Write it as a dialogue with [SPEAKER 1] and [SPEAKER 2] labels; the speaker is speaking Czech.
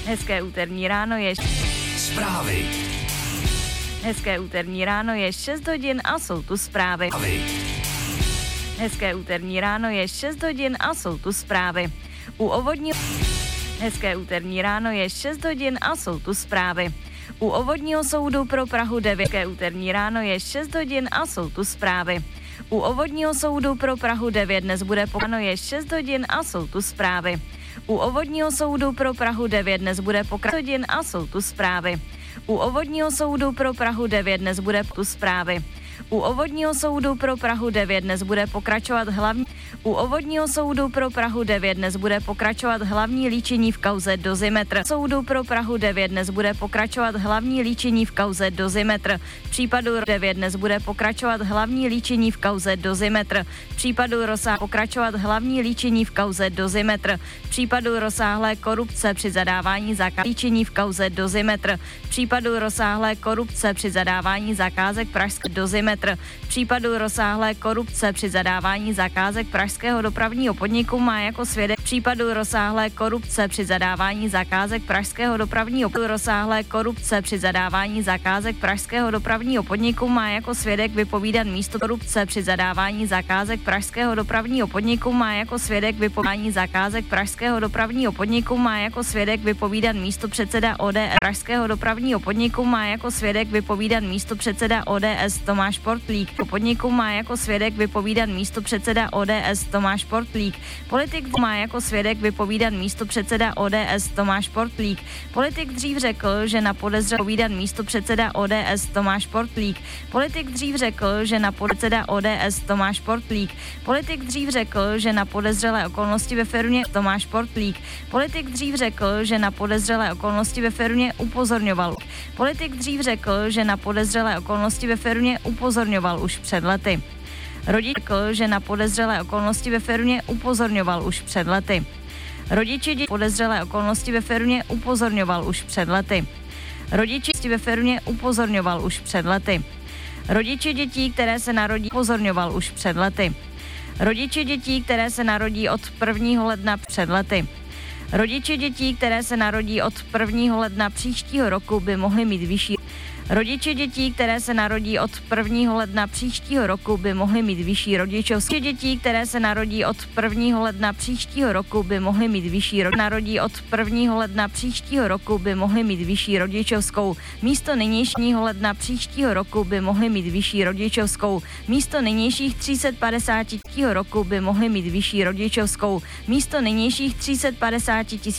[SPEAKER 1] Hezké úterní ráno je...
[SPEAKER 2] Zprávy.
[SPEAKER 1] Hezké úterní ráno je 6 hodin a jsou tu zprávy. Hezké úterní ráno je 6 hodin a jsou tu zprávy. Hezké úterní ráno je 6 hodin a jsou tu zprávy. U Obvodního soudu pro Prahu 9. Hezké úterní ráno je 6 hodin a jsou tu zprávy. U Obvodního soudu pro Prahu 9 dnes bude ráno je 6 hodin a jsou tu zprávy. U Obvodního soudu pro Prahu 9 dnes bude hodin a jsou tu zprávy. U Obvodního soudu pro Prahu 9 dnes bude tu zprávy. U Obvodního soudu pro Prahu 9 dnes bude pokračovat hlavní... U Obvodního soudu pro Prahu 9 dnes bude pokračovat hlavní líčení v kauze Dozimetr. Soudu pro Prahu 9 dnes bude pokračovat hlavní líčení v kauze Dozimetr. V případu 9 dnes bude pokračovat hlavní líčení v kauze Dozimetr. V případu pokračovat hlavní líčení v kauze Dozimetr. V případu rozsáhlé korupce při zadávání zakázek líčení v kauze Dozimetr. V případu rozsáhlé korupce při zadávání zakázek Pražské Dozimetr. V případu rozsáhlé korupce při zadávání zakázek Pražského dopravního podniku má jako svědek v případu rozsáhlé korupce při zadávání zakázek Pražského dopravního rozsáhlé korupce při zadávání zakázek Pražského dopravního podniku má jako svědek vypovídat místo korupce při zadávání zakázek Pražského dopravního podniku má jako svědek vypovídání zakázek Pražského dopravního podniku má jako svědek vypovídat místo předseda ODS Pražského dopravního podniku má jako svědek vypovídat místo předseda ODS Tomáš Portlík. Podniku má jako svědek vypovídat místo předseda ODS Tomáš Portlík. Politik má jako svědek vypovídat místo předseda ODS Tomáš Portlík. Politik dřív řekl, že na podezřelé vypovídat místo předseda ODS Tomáš Portlík. Politik dřív řekl, že na předseda ODS Tomáš Portlík. Politik dřív řekl, že na podezřelé okolnosti ve firmě Tomáš Portlík. Politik dřív řekl, že na podezřelé okolnosti ve firmě upozorňoval. Politik dřív řekl, že na podezřelé okolnosti ve firmě upozorňoval už před lety. Rodič řekl, že na podezřelé okolnosti ve firmě upozorňoval už před lety. Rodiče podezřelé okolnosti ve firmě upozorňoval už před lety. Rodiče ve firmě upozorňoval už před lety. Rodiče dětí, které se narodí, upozorňoval už před lety. Rodiče dětí, které se narodí od 1. ledna před lety. Rodiče dětí, které se narodí od 1. ledna příštího roku, by mohly mít vyšší. Rodiče dětí, které se narodí od 1. ledna příštího roku, by mohly mít vyšší rodičovskou. Dětí, které se narodí od 1. ledna příštího roku, by mohly mít vyšší narodí od 1. ledna příštího roku, by mohly mít vyšší rodičovskou. Místo nynějšího ledna příštího roku by mohly mít vyšší rodičovskou. Místo nynějších 350 roku by mohly mít vyšší rodičovskou. Místo nynějších 350 000